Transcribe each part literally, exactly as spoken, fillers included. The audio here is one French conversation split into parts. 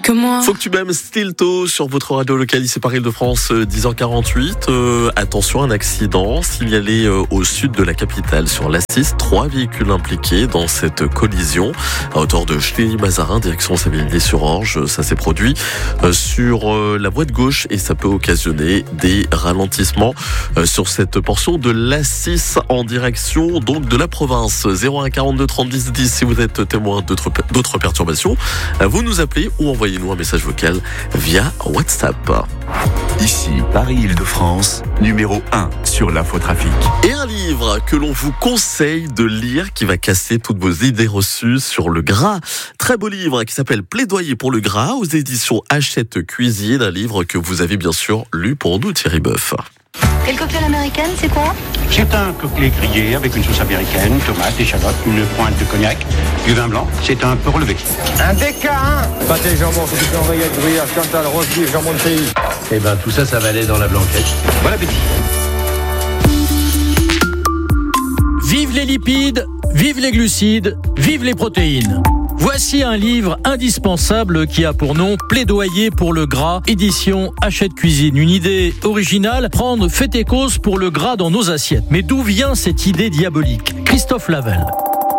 que moi. Faut que tu m'aimes Stilto sur votre radio locale ici Paris de France, dix heures quarante-huit. Euh, attention, un accident signalé euh, au sud de la capitale sur l'A six. Trois véhicules impliqués dans cette collision à hauteur de Chlény-Mazarin, direction Sévigné-sur-Orge. Ça s'est produit euh, sur euh, la voie de gauche et ça peut occasionner des ralentissements euh, sur cette portion de l'A six en direction donc de la province. zéro un quarante-deux trente dix dix si vous êtes témoin d'autres, d'autres perturbations. Vous nous appelez ou envoyez-nous un message vocal via WhatsApp. Ici, Paris-Île-de-France, numéro un sur l'infotrafic. Et un livre que l'on vous conseille de lire qui va casser toutes vos idées reçues sur le gras. Très beau livre qui s'appelle Plaidoyer pour le gras aux éditions Hachette Cuisine. Un livre que vous avez bien sûr lu pour nous, Thierry Boeuf. Et le cocktail américain, c'est quoi? C'est un cocktail grillé avec une sauce américaine, tomates, échalotes, une pointe de cognac, du vin blanc. C'est un peu relevé. Un D K un pâté jambon, c'est du envoyé de gruyère, Cantal, rose beef, jambon de pays. Eh ben tout ça, ça va aller dans la blanquette. Bon appétit. Vive les lipides, vive les glucides, vive les protéines. Voici un livre indispensable qui a pour nom Plaidoyer pour le gras, édition Hachette Cuisine. Une idée originale, prendre fait et cause pour le gras dans nos assiettes. Mais d'où vient cette idée diabolique? Christophe Lavelle.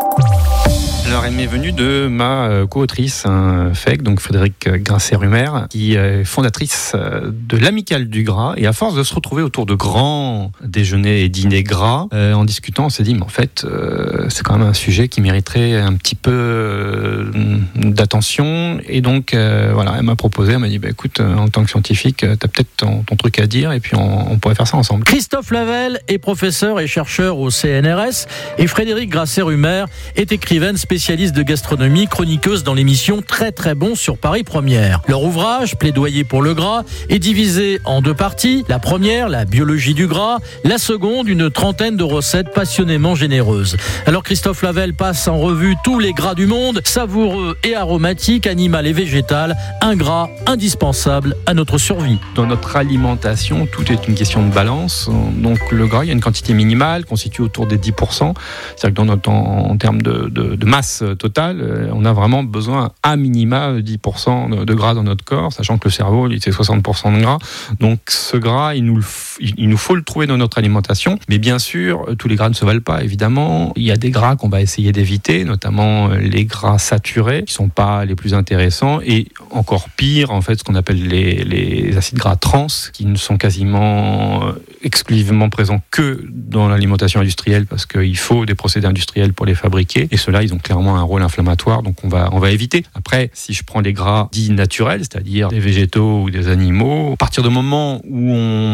Alors, elle m'est venue de ma co-autrice, hein, F E C, donc Frédéric Grasset-Rumer, qui est fondatrice de l'Amicale du Gras. Et à force de se retrouver autour de grands déjeuners et dîners gras, euh, en discutant, on s'est dit, mais en fait, euh, c'est quand même un sujet qui mériterait un petit peu euh, d'attention. Et donc, euh, voilà, elle m'a proposé, elle m'a dit, bah, écoute, en tant que scientifique, t'as peut-être ton, ton truc à dire, et puis on, on pourrait faire ça ensemble. Christophe Lavelle est professeur et chercheur au C N R S, et Frédéric Grasset-Rumer est écrivaine spécialiste spécialiste de gastronomie, chroniqueuse dans l'émission Très Très Bon sur Paris Première. Leur ouvrage, Plaidoyer pour le gras, est divisé en deux parties. La première, la biologie du gras. La seconde, une trentaine de recettes passionnément généreuses. Alors Christophe Lavelle passe en revue tous les gras du monde, savoureux et aromatiques, animal et végétal. Un gras indispensable à notre survie. Dans notre alimentation, tout est une question de balance. Donc le gras, il y a une quantité minimale, constituée autour des dix pour cent. C'est-à-dire que dans notre, en, en termes de, de, de masse totale, on a vraiment besoin à minima dix pour cent de gras dans notre corps, sachant que le cerveau, il c'est soixante pour cent de gras. Donc ce gras, il nous, il nous faut le trouver dans notre alimentation. Mais bien sûr, tous les gras ne se valent pas, évidemment. Il y a des gras qu'on va essayer d'éviter, notamment les gras saturés, qui sont pas les plus intéressants. Et encore pire, en fait, ce qu'on appelle les, les acides gras trans, qui ne sont quasiment exclusivement présents que dans l'alimentation industrielle, parce qu'il faut des procédés industriels pour les fabriquer. Et ceux-là, ils ont clairement un rôle inflammatoire, donc on va, on va éviter. Après, si je prends les gras dits naturels, c'est-à-dire des végétaux ou des animaux, à partir du moment où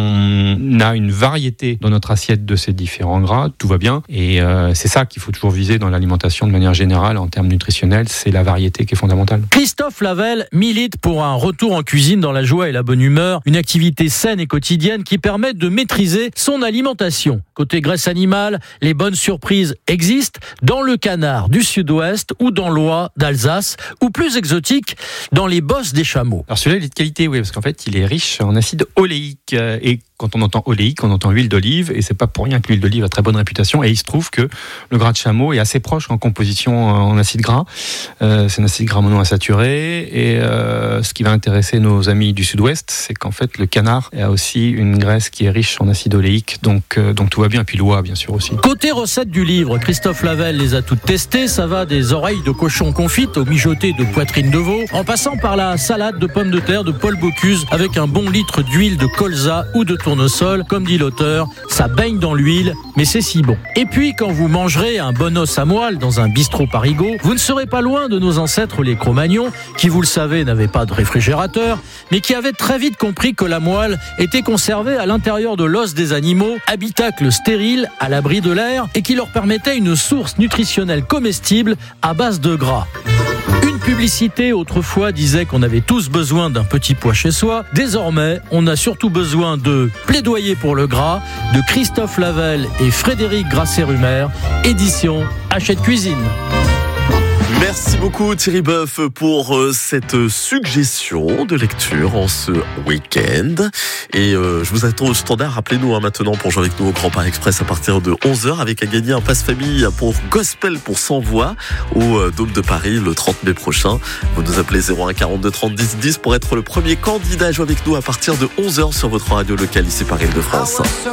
on a une variété dans notre assiette de ces différents gras, tout va bien. Et euh, c'est ça qu'il faut toujours viser dans l'alimentation de manière générale, en termes nutritionnels, c'est la variété qui est fondamentale. Christophe Lavelle milite pour un retour en cuisine dans la joie et la bonne humeur, une activité saine et quotidienne qui permet de maîtriser son alimentation. Côté graisse animale, les bonnes surprises existent dans le canard du sud-ouest ou dans l'oie d'Alsace, ou plus exotique, dans les bosses des chameaux. Alors celui-là, il est de qualité, oui, parce qu'en fait, il est riche en acide oléique. Et quand on entend oléique, on entend huile d'olive, et c'est pas pour rien que l'huile d'olive a très bonne réputation. Et il se trouve que le gras de chameau est assez proche en composition en acide gras. Euh, c'est un acide gras monoinsaturé, et euh, ce qui va intéresser nos amis du sud-ouest, c'est qu'en fait, le canard a aussi une graisse qui est riche en acide oléique, donc, euh, donc tout va bien, et puis l'oie, bien sûr, aussi. Côté recettes du livre, Christophe Lavelle les a toutes testées. Ça va des oreilles de cochon confites au mijoté de poitrine de veau, en passant par la salade de pommes de terre de Paul Bocuse avec un bon litre d'huile de colza ou de tournesol. Comme dit l'auteur, ça baigne dans l'huile, mais c'est si bon. Et puis, quand vous mangerez un bon os à moelle dans un bistrot Parigot, vous ne serez pas loin de nos ancêtres les Cro-Magnons, qui, vous le savez, n'avaient pas de réfrigérateur, mais qui avaient très vite compris que la moelle était conservée à l'intérieur de l'os des animaux, habitacle stérile, à l'abri de l'air, et qui leur permettait une source nutritionnelle comestible à base de gras. Une publicité autrefois disait qu'on avait tous besoin d'un petit pois chez soi. Désormais, on a surtout besoin de Plaidoyer pour le gras de Christophe Lavelle et Frédéric Grasset-Rumer, édition Hachette Cuisine. Merci beaucoup Thierry Boeuf pour euh, cette suggestion de lecture en ce week-end. Et euh, je vous attends au standard. Rappelez-nous hein, maintenant pour jouer avec nous au Grand Paris Express à partir de onze heures avec à gagner un passe famille pour Gospel pour cent voix au euh, Dôme de Paris le trente mai prochain. Vous nous appelez zéro un quarante-deux trente dix dix pour être le premier candidat à jouer avec nous à partir de onze heures sur votre radio locale ici par Île-de-France.